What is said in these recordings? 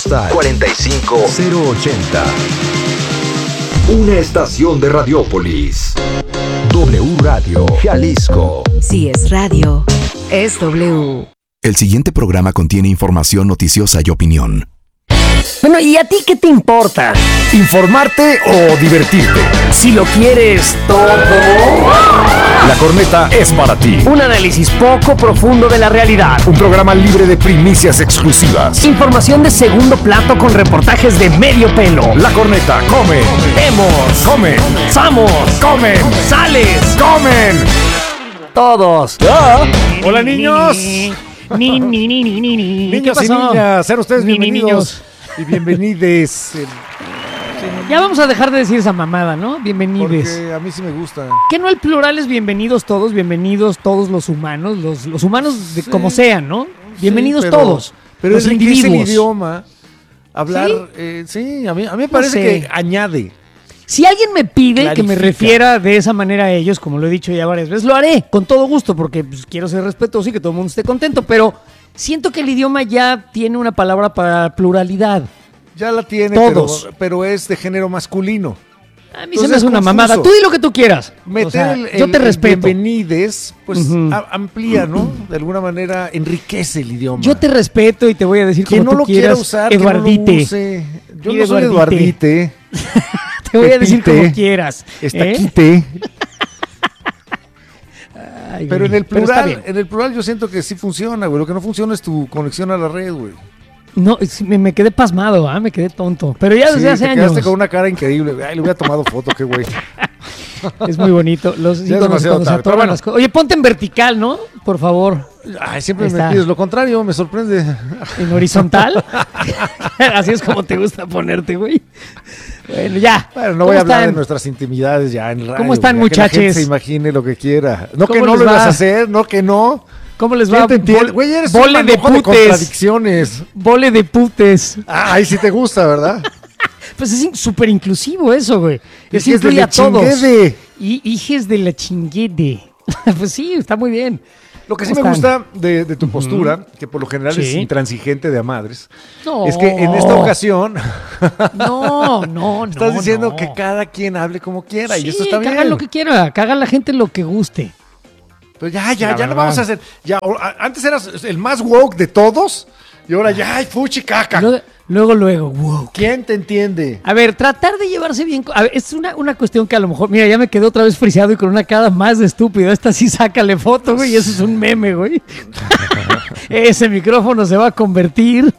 postal 45080. Una estación de Radiópolis. W Radio, Jalisco. Si es radio, es W. El siguiente programa contiene información noticiosa y opinión. Bueno, ¿y a ti qué te importa? ¿Informarte o divertirte? Si lo quieres todo, La Corneta es para ti. un análisis poco profundo de la realidad. Un programa libre de primicias exclusivas. Información de segundo plato con reportajes de medio pelo. La Corneta, come, Vemos, come, ¡Samos! comen, ¡Sales! comen. Todos. Hola, niños. Niños Niños y niñas, sean ustedes bienvenidos y bienvenides. Ya vamos a dejar de decir esa mamada, ¿no? Bienvenides. Porque a mí sí me gusta. Que no el plural es bienvenidos todos los humanos, los humanos de como sean, ¿no? Bienvenidos Sí, pero- todos. Pero los enriquece el individuos. idioma. Hablar, sí, a mí me parece sé. que añade. Si alguien me pide que me Clarifica. refiera de esa manera a ellos, como lo he dicho ya varias veces, lo haré con todo gusto, porque pues, quiero ser respetuoso y que todo el mundo esté contento, pero siento que el idioma ya tiene una palabra para pluralidad. Ya la tiene, Todos. pero es de género masculino. A mí Entonces se me hace es una confuso. mamada. Tú di lo que tú quieras. Meter O sea, el yo te respeto. bienvenides, pues Ujú. amplía, ¿no? De alguna manera enriquece el idioma. Yo te respeto y te voy a decir Quien como no tú lo quiera quieras, usar, que no Eduardite. lo use. Yo Y no soy Eduardite. Eduardite. Te voy a decir Pepite. como quieras. Está ¿eh? quite. Ay, Pero güey, en el está plural, bien. yo siento que sí funciona, güey. Lo que no funciona es tu conexión a la red, güey. No, me quedé pasmado, me quedé tonto. Pero ya desde Sí, hace te años. quedaste con una cara increíble. Ay, le hubiera tomado foto, qué güey. Es muy bonito. Los Ya es íconos demasiado cuando se tarde, pero atoran bueno. las cosas. Oye, ponte en vertical, ¿no? Por favor. Ay, siempre Está. me pides lo contrario, me sorprende. En horizontal. Así es como te gusta ponerte, güey. Bueno, ya. Bueno, no ¿Cómo voy a hablar de están? nuestras intimidades ya en radio. ¿Cómo están, güey, ya que la gente muchachos? se imagine lo que quiera. No que ¿Cómo no les lo ibas va? a hacer, no que no. ¿Cómo les ¿Quién va? te entiende? Güey, eres Vole un de manojo de putes. contradicciones. Vole de putes. Ah, ahí sí te gusta, ¿verdad? Pues es súper inclusivo eso, güey. Es Hijes de incluye la a todos. chinguede. Y hijes de la chinguede. Pues sí, está muy bien. Lo que sí ¿Cómo me están? gusta de tu postura, que por lo general es Sí. intransigente de a madres, No. es que en esta ocasión No. estás diciendo no. que cada quien hable como quiera y Sí, eso está que bien. hagan lo que quiera, que haga la gente lo que guste. Pero La ya no verdad. vamos a hacer. Ya, antes eras el más woke de todos y ahora ya, ay, fuchi caca. Luego, wow. ¿Quién te entiende? A ver, tratar de llevarse bien. A ver, es una cuestión que a lo mejor, mira, ya me quedé otra vez friseado y con una cara más de estúpido. Esta sí, sácale foto, güey. Eso es un meme, güey. Ese micrófono se va a convertir.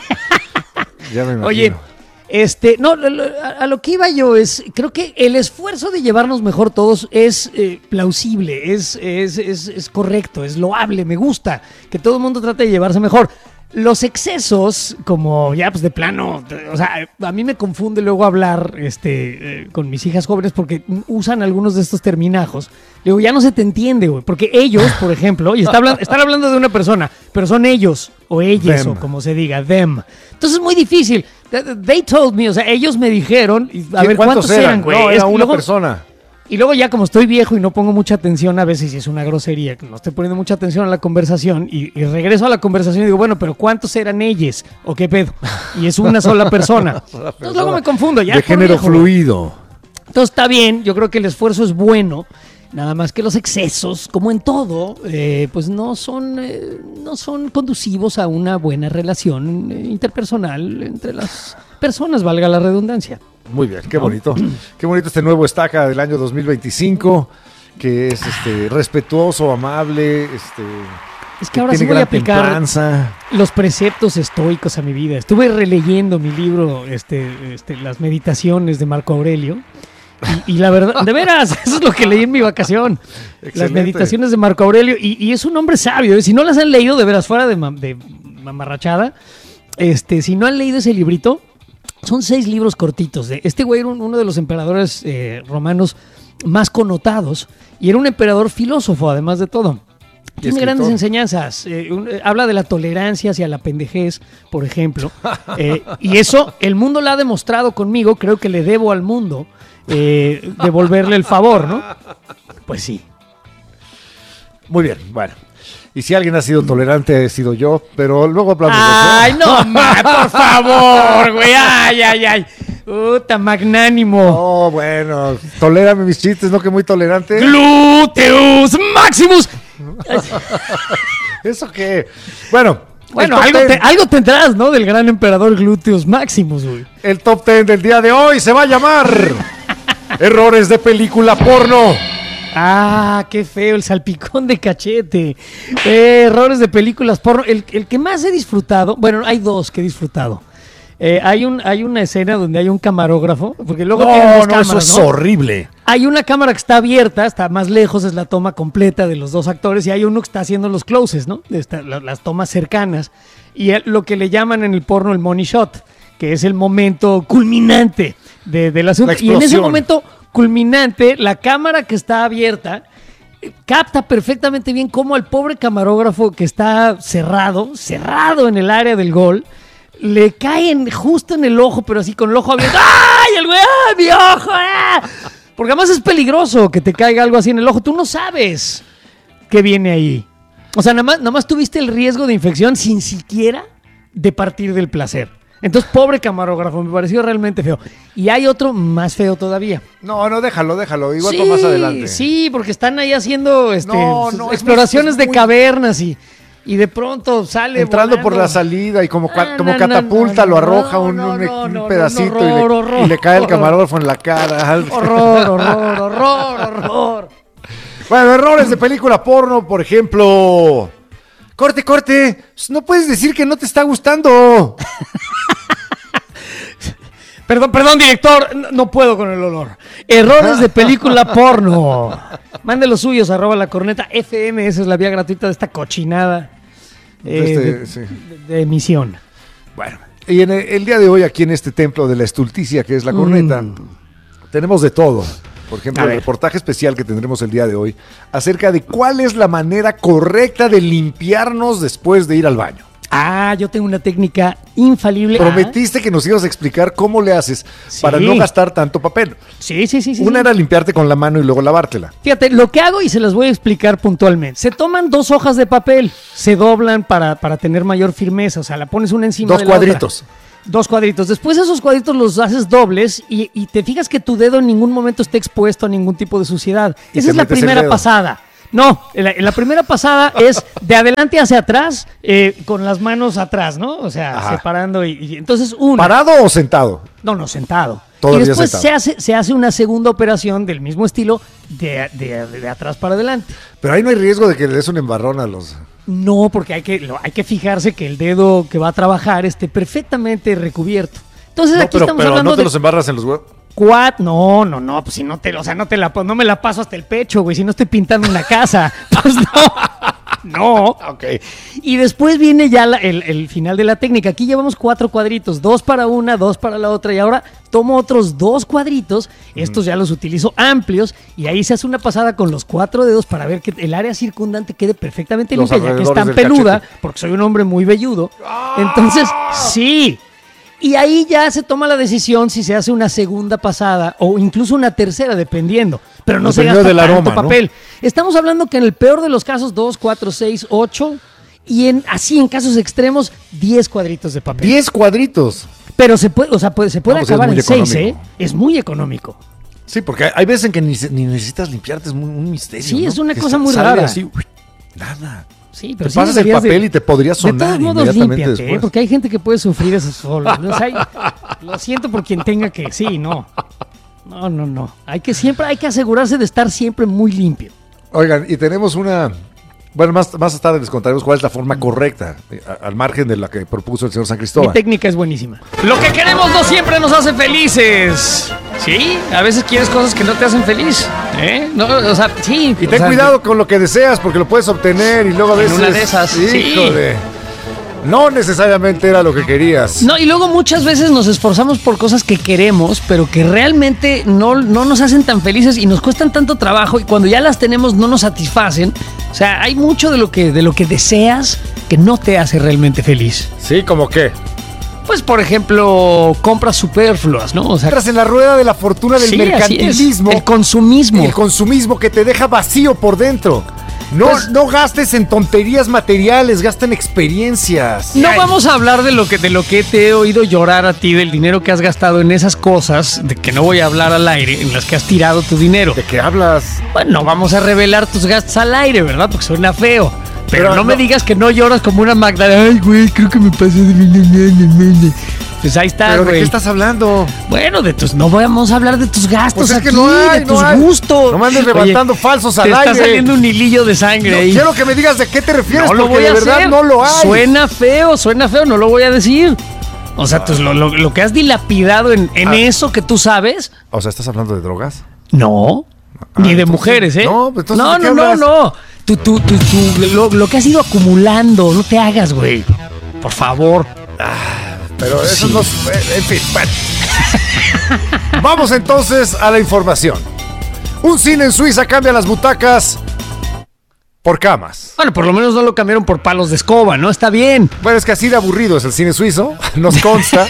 Ya me imagino. Oye, no, a lo que iba yo es, creo que el esfuerzo de llevarnos mejor todos es plausible, es correcto, es loable, me gusta que todo el mundo trate de llevarse mejor. Los excesos, como ya pues de plano, o sea, a mí me confunde luego hablar con mis hijas jóvenes porque usan algunos de estos terminajos. Digo, ya no se te entiende, güey, porque ellos, por ejemplo, y están hablando de una persona, pero son ellos o ellas Them. o como se diga, them. Entonces es muy difícil. They told me, o sea, ellos me dijeron, a ver cuántos eran, güey. No, Es era que una luego- persona. Y luego ya como estoy viejo y no pongo mucha atención, a veces si es una grosería, que no estoy poniendo mucha atención a la conversación y regreso a la conversación y digo, bueno, pero ¿cuántos eran ellos? ¿O qué pedo? Y es una sola persona. Entonces luego me confundo, ya De por género viejo, güey. fluido. Entonces está bien, yo creo que el esfuerzo es bueno, nada más que los excesos, como en todo, pues no son conducivos a una buena relación interpersonal entre las personas, valga la redundancia. Muy bien, qué bonito. Qué bonito este nuevo estaca del año 2025, que es respetuoso, amable, Es que ahora sí tiene voy a gran aplicar templanza. los preceptos estoicos a mi vida. Estuve releyendo mi libro, las meditaciones de Marco Aurelio. Y la verdad, de veras, eso es lo que leí en mi vacación. Las Excelente. meditaciones de Marco Aurelio. Y es un hombre sabio. Si no las han leído, de veras, fuera de mamarrachada, si no han leído ese librito, son 6 libros cortitos. Este güey era uno de los emperadores romanos más connotados y era un emperador filósofo, además de todo. Tiene escritor. grandes enseñanzas. Habla de la tolerancia hacia la pendejez, por ejemplo. Y eso, el mundo lo ha demostrado conmigo. Creo que le debo al mundo devolverle el favor, ¿no? Pues sí. Muy bien, bueno. Y si alguien ha sido tolerante, he sido yo, pero luego hablamos Ay, de eso. no, por favor, güey. Ay. Puta, magnánimo. Oh, bueno, tolérame mis chistes, ¿no? Que muy tolerante. Gluteus Maximus. ¿Eso qué? Bueno, Bueno, algo tendrás, ¿no? Del gran emperador Gluteus Maximus, güey. el top 10 del día de hoy se va a llamar Errores de película porno. Ah, qué feo, el salpicón de cachete. Errores de películas porno. El que más he disfrutado, bueno, hay dos que he disfrutado. Hay una escena donde hay un camarógrafo, porque luego tienen dos cámaras, eso es horrible. Hay una cámara que está abierta, está más lejos, es la toma completa de los dos actores, y hay uno que está haciendo los closes, ¿no? Las tomas cercanas. Y lo que le llaman en el porno el money shot, que es el momento culminante del asunto. Y en ese momento culminante, la cámara que está abierta capta perfectamente bien cómo al pobre camarógrafo que está cerrado en el área del gol, le caen justo en el ojo, pero así con el ojo abierto. ¡Ay, el güey! ¡Ah, mi ojo! ¡Ah! Porque además es peligroso que te caiga algo así en el ojo. Tú no sabes qué viene ahí. O sea, nada más tuviste el riesgo de infección sin siquiera de partir del placer. Entonces, pobre camarógrafo, me pareció realmente feo. Y hay otro más feo todavía. No, déjalo. Igual para más adelante. Sí, porque están ahí haciendo No, exploraciones es de muy... cavernas y de pronto sale entrando volando por la salida y como catapulta lo arroja un pedacito y le cae el camarógrafo en la cara. Horror. Bueno, errores de película porno, por ejemplo. Corte. No puedes decir que no te está gustando. Perdón, director, no puedo con el olor. Errores de película porno. Mande los suyos, @lacorneta_FM, esa es la vía gratuita de esta cochinada de emisión. Bueno, y en el día de hoy, aquí en este templo de la estulticia que es La Corneta, tenemos de todo. Por ejemplo, el reportaje especial que tendremos el día de hoy acerca de cuál es la manera correcta de limpiarnos después de ir al baño. Ah, yo tengo una técnica infalible. Prometiste que nos ibas a explicar cómo le haces para no gastar tanto papel. Sí. Una era limpiarte con la mano y luego lavártela. Fíjate, lo que hago y se las voy a explicar puntualmente. Se toman 2 hojas de papel, se doblan para tener mayor firmeza, o sea, la pones una encima de la otra. 2 cuadritos. Después esos cuadritos los haces dobles y te fijas que tu dedo en ningún momento esté expuesto a ningún tipo de suciedad. Esa es la primera pasada. No, la primera pasada es de adelante hacia atrás, con las manos atrás, ¿no? O sea, separando y entonces una. ¿Parado o sentado? No, sentado. Todavía y después sentado. se hace una segunda operación del mismo estilo de atrás para adelante. Pero ahí no hay riesgo de que le des un embarrón a los... No, porque hay que fijarse que el dedo que va a trabajar esté perfectamente recubierto. Entonces aquí estamos hablando no te los embarras en los huevos. No, pues si no no me la paso hasta el pecho, güey, si no estoy pintando una casa. Pues no. Ok. Y después viene ya el final de la técnica. Aquí llevamos 4 cuadritos, 2 para una, 2 para la otra, y ahora tomo otros 2 cuadritos, estos ya los utilizo amplios, y ahí se hace una pasada con los 4 dedos para ver que el área circundante quede perfectamente limpia, ya que es tan peluda, porque soy un hombre muy velludo. Entonces, sí. Y ahí ya se toma la decisión si se hace una segunda pasada o incluso una tercera, dependiendo. Pero no se gasta tanto papel. ¿No? Estamos hablando que en el peor de los casos, 2, 4, 6, 8 y en casos extremos, 10 cuadritos de papel. 10 cuadritos. Pero se puede acabar en 6, ¿eh? Es muy económico. Sí, porque hay veces en que ni necesitas limpiarte, es un misterio. Sí, ¿no? es una cosa muy rara. Así, nada. Sí, pero te pasas el papel y te podría sonar. De todos modos, límpiate, porque hay gente que puede sufrir eso solo. O sea, lo siento por quien tenga que. Sí, no. No. Hay que asegurarse de estar siempre muy limpio. Oigan, y tenemos una. Bueno, más tarde les contaremos cuál es la forma correcta, al margen de la que propuso el señor San Cristóbal. Mi técnica es buenísima. Lo que queremos no siempre nos hace felices. Sí, a veces quieres cosas que no te hacen feliz. No, o sea, sí. Y ten cuidado con lo que deseas, porque lo puedes obtener y luego a veces. En una de esas, híjole, no necesariamente era lo que querías. No, y luego muchas veces nos esforzamos por cosas que queremos, pero que realmente no nos hacen tan felices y nos cuestan tanto trabajo, y cuando ya las tenemos no nos satisfacen. O sea, hay mucho de lo que deseas que no te hace realmente feliz. Sí, ¿cómo qué? Pues, por ejemplo, compras superfluas, ¿no? O sea, entras en la rueda de la fortuna del mercantilismo. El consumismo. El consumismo que te deja vacío por dentro. No gastes en tonterías materiales, gasta en experiencias. No vamos a hablar de lo que te he oído llorar a ti, del dinero que has gastado en esas cosas, de que no voy a hablar al aire, en las que has tirado tu dinero. ¿De qué hablas? Bueno, no vamos a revelar tus gastos al aire, ¿verdad? Porque suena feo. Pero no me digas que no lloras como una Magdalena. Ay, güey, creo que me pasé de... Pues ahí está, ¿Pero güey. de qué estás hablando? Bueno, no vamos a hablar de tus gastos Pues es aquí, que no hay, de tus gustos. No me andes levantando falsos al aire. Te está saliendo un hilillo de sangre ahí. Quiero que me digas de qué te refieres, No lo porque voy a de verdad hacer. no lo hay. Suena feo, no lo voy a decir. O sea, lo que has dilapidado en eso que tú sabes. O sea, ¿estás hablando de drogas? No. Ni de entonces, mujeres, ¿eh? no, pues entonces, no, ¿de qué no, hablas? no. Lo que has ido acumulando, no te hagas, güey. Por favor. Pero eso Sí. no... En fin, bueno. Vamos entonces a la información. Un cine en Suiza cambia las butacas por camas. Bueno, por lo menos no lo cambiaron por palos de escoba, ¿no? Está bien. Bueno, es que así de aburrido es el cine suizo, nos consta.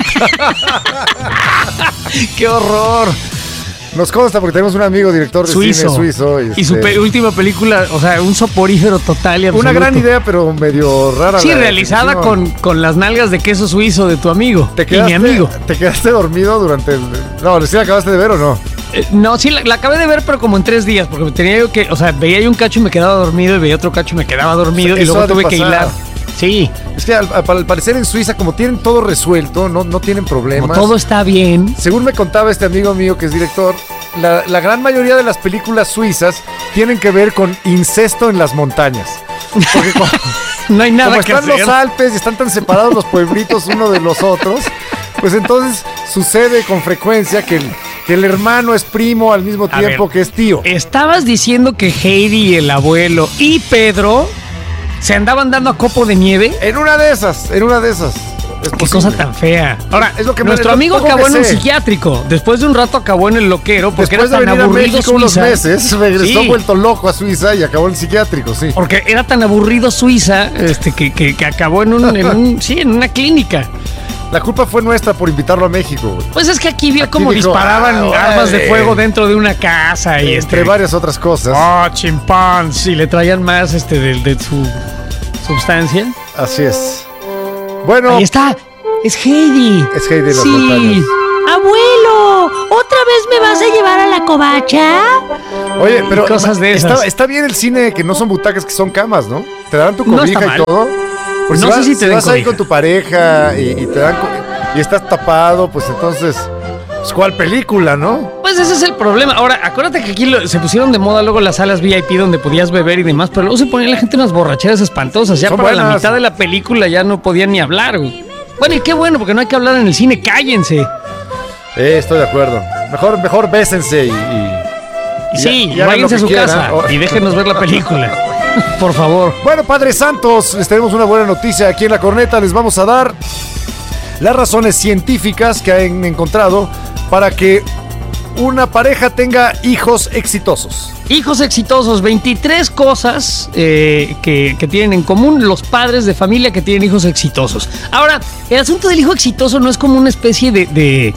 ¡Qué horror! Nos consta porque tenemos un amigo director de cine suizo. Y su última película, o sea, un soporífero total y absoluto. Una gran idea, pero medio rara. Sí, la realizada definición. con las nalgas de queso suizo de tu amigo y mi amigo. ¿Te quedaste dormido durante el...? No, ¿sí la acabaste de ver o no? No, sí, la acabé de ver, pero como en 3 días, porque tenía yo que, o sea, veía yo un cacho y me quedaba dormido, y veía otro cacho y me quedaba dormido, y Eso luego ha de tuve que pasar. hilar. Sí, Es que al parecer en Suiza, como tienen todo resuelto, no tienen problemas. como todo está bien. Según me contaba este amigo mío que es director, la gran mayoría de las películas suizas tienen que ver con incesto en las montañas. Porque No hay nada como que están hacer. los Alpes y están tan separados los pueblitos uno de los otros, pues entonces sucede con frecuencia que el hermano es primo al mismo A tiempo ver, que es tío. Estabas diciendo que Heidi, el abuelo y Pedro se andaban dando a copo de nieve. En una de esas. Es Qué posible. cosa tan fea. Ahora, Es lo que nuestro es lo amigo poco acabó que en un sé. psiquiátrico. Después de un rato acabó en el loquero porque Después de era tan venir a aburrido México unos Suiza. meses, regresó Sí. vuelto loco a Suiza y acabó en el psiquiátrico, sí. Porque era tan aburrido Suiza que acabó en una clínica. La culpa fue nuestra por invitarlo a México, güey. Pues es que aquí vio Aquí cómo dijo, disparaban armas de órale. fuego dentro de una casa y Entre varias otras cosas. chimpán, y le traían más de su sustancia. Así es. Bueno, Ahí está, es Heidi. es Heidi de las Sí. montañas. Abuelo, ¿otra vez me vas a llevar a la covacha? Oye, pero cosas de esas. está bien el cine que no son butacas, que son camas, ¿no? Te dan tu No está cobija y mal. todo. Pues No sé si te den vas ahí cobija. con tu pareja y te dan y estás tapado, pues entonces, pues, ¿cuál película, no? Pues ese es el problema. Ahora, acuérdate que aquí se pusieron de moda luego las salas VIP donde podías beber y demás, pero luego se ponía la gente unas borracheras espantosas. Ya Son para la buenas. mitad de la película ya no podían ni hablar, güey. Bueno, y qué bueno, porque no hay que hablar en el cine, cállense. Estoy de acuerdo. Mejor bésense y Y sí, y hagan váyanse a lo su que quieran. casa y déjenos ver la película. Por favor. Bueno, Padres Santos, les tenemos una buena noticia aquí en La Corneta. Les vamos a dar las razones científicas que han encontrado para que una pareja tenga hijos exitosos. Hijos exitosos, 23 cosas que tienen en común los padres de familia que tienen hijos exitosos. Ahora, el asunto del hijo exitoso no es como una especie de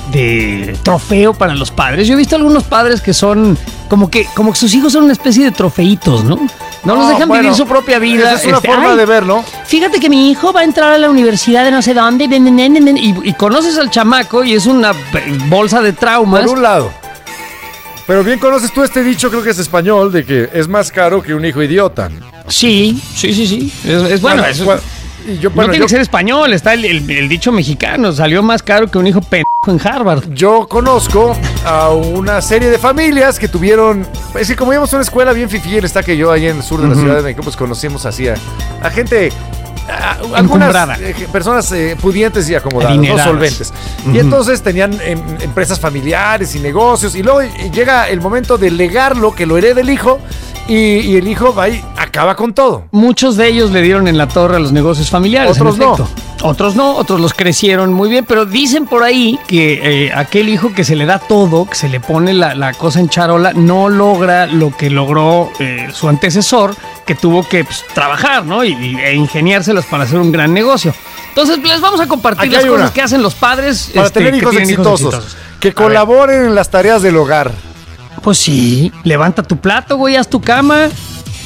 trofeo para los padres. Yo he visto algunos padres que son como que sus hijos son una especie de trofeitos, ¿no? No los dejan bueno, vivir su propia vida. Esa es una forma ay, de verlo. Fíjate que mi hijo va a entrar a la universidad de no sé dónde y conoces al chamaco y es una bolsa de traumas. Por un lado. Pero bien conoces tú este dicho, creo que es español, de que es más caro que un hijo idiota. Sí. Es bueno. Y yo, No bueno, tiene que ser español, está el dicho mexicano, salió más caro que un hijo pendejo en Harvard. yo conozco a una serie de familias que tuvieron, es que como íbamos a una escuela bien fifí, el está que yo ahí en el sur de la Ciudad de México, pues conocimos así a gente, algunas Encumbrada. personas pudientes y acomodadas, no Adineradas. solventes. Y entonces tenían empresas familiares y negocios, y luego llega el momento de legarlo, que lo herede el hijo, y el hijo va y acaba con todo. Muchos de ellos le dieron en la torre a los negocios familiares. Otros en efecto. Otros no, otros los crecieron muy bien, pero dicen por ahí que aquel hijo que se le da todo, que se le pone la cosa en charola, no logra lo que logró su antecesor, que tuvo que trabajar, ¿no? E ingeniárselas para hacer un gran negocio. Entonces, les vamos a compartir Aquí las hay cosas una. que hacen los padres Para tener que hijos tienen exitosos, que A ver. colaboren en las tareas del hogar. Pues sí, levanta tu plato, güey, haz tu cama.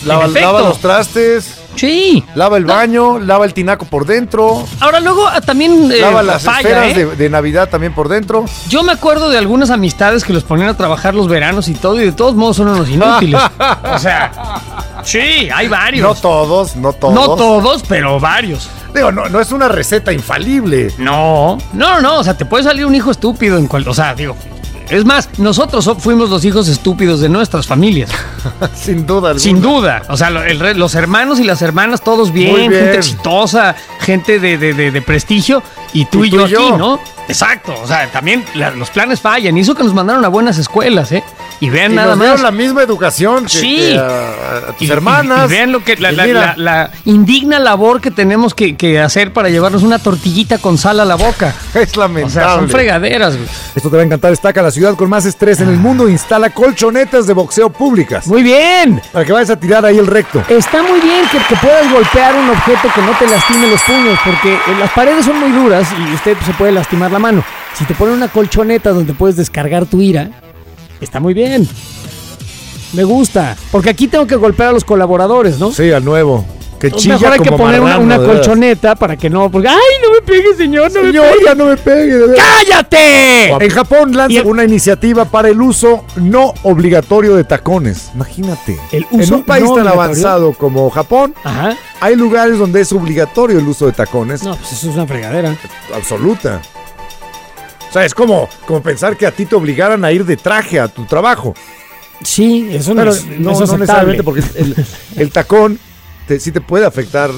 Lava los trastes. Sí. Lava el baño, lava el tinaco por dentro. Ahora luego también lava las falla, esferas de Navidad también por dentro. Yo me acuerdo de algunas amistades que los ponían a trabajar los veranos y todo, y de todos modos son unos inútiles. O sea, sí, hay varios. No todos. No todos, pero varios. Digo, no es una receta infalible. No, o sea, te puede salir un hijo estúpido o sea, digo, es más, nosotros fuimos los hijos estúpidos de nuestras familias. Sin duda alguna. Sin duda. O sea, los hermanos y las hermanas, todos bien, gente exitosa, gente de prestigio, y tú y yo aquí, ¿no? Exacto. O sea, también los planes fallan. Y eso que nos mandaron a buenas escuelas, ¿eh? Y vean nada más. Dieron la misma educación que a tus hermanas. Y vean lo que la indigna labor que tenemos que hacer para llevarnos una tortillita con sal a la boca. Es lamentable. O sea, son fregaderas, güey. Esto te va a encantar. Estaca, la ciudad con más estrés en el mundo, instala colchonetas de boxeo públicas. Muy bien. Para que vayas a tirar ahí el recto. Está muy bien que puedas golpear un objeto que no te lastime los puños, porque las paredes son muy duras y usted se puede lastimar la mano. Si te ponen una colchoneta donde puedes descargar tu ira, está muy bien. Me gusta. Porque aquí tengo que golpear a los colaboradores, ¿no? Sí, al nuevo. Que chilla. Mejor hay que poner una colchoneta para que no. Porque, ¡ay, no me pegue, señor! ¡No me pegue! Ya no me pegue! ¡Cállate! En Japón lanza una iniciativa para el uso no obligatorio de tacones. Imagínate. El uso en un país no tan obligatorio avanzado como Japón, ajá, hay lugares donde es obligatorio el uso de tacones. No, pues eso es una fregadera. Absoluta. O sea, es como pensar que a ti te obligaran a ir de traje a tu trabajo. Sí, eso no es no necesariamente, porque el tacón sí te puede afectar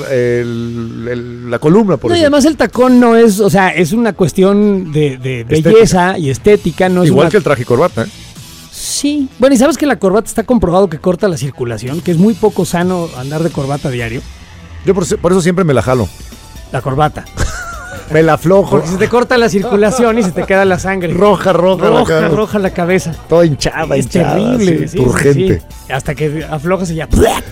la columna, por no, y además el tacón no es, o sea, es una cuestión de belleza y estética. No es igual que el traje y corbata, ¿eh? Sí. Bueno, y sabes que la corbata está comprobado que corta la circulación, que es muy poco sano andar de corbata diario. Yo por eso siempre me la jalo. La corbata. Me la aflojo. Porque se te corta la circulación y se te queda la sangre. Roja la cabeza. Toda hinchada, es terrible. Sí, turgente. Sí. Hasta que aflojas y ya.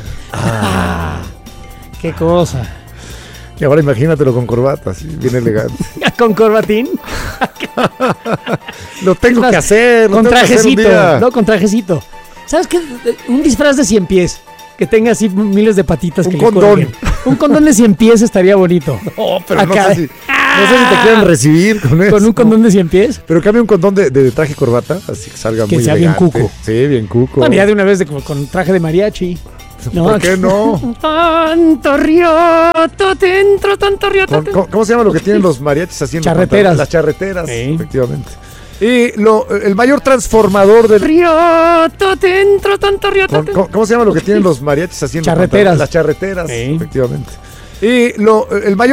¡Qué cosa! Y ahora imagínatelo con corbata, así, bien elegante. ¿Con corbatín? Lo tengo que hacer. Con trajecito. No, con trajecito. ¿Sabes qué? Un disfraz de 100 pies. Que tenga así miles de patitas. Un condón. Un condón de 100 pies estaría bonito. No, pero no sé si te quieren recibir con eso. ¿Con un condón de 100 pies? Pero cambia un condón de traje y corbata, así que salga muy elegante. Que sea bien cuco. Sí, bien cuco. Bueno, ya de una vez con traje de mariachi. No, ¿por qué no? Tanto rioto dentro, tanto rioto dentro. ¿Cómo se llama lo que tienen los mariachis haciendo? Charreteras. Las charreteras, sí, efectivamente. Y el mayor transformador del... Rioto dentro, tanto rioto dentro. ¿Cómo se llama lo que tienen los mariachis haciendo? Charreteras. Las charreteras, sí, efectivamente. Y el mayor...